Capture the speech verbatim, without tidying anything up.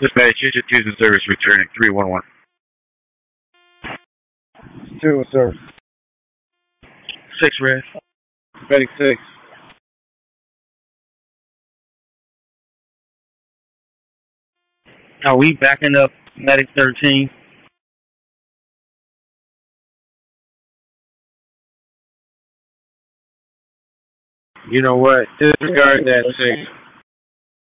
Dispatch, Agent Tuesday service returning three one one. Two, sir. Six red. Medic six. Are we backing up Medic thirteen? You know what? Disregard that six.